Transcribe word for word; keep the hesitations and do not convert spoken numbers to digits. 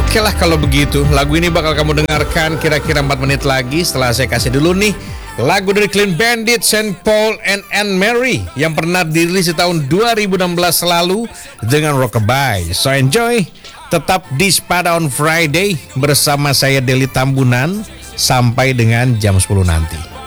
Oke lah kalau begitu, lagu ini bakal kamu dengarkan kira-kira empat menit lagi setelah saya kasih dulu nih lagu dari Clean Bandit, Saint Paul and Anne Mary yang pernah dirilis di tahun dua ribu enam belas lalu dengan Rockabye. So enjoy, tetap di Spada on Friday bersama saya Deli Tambunan sampai dengan jam sepuluh nanti.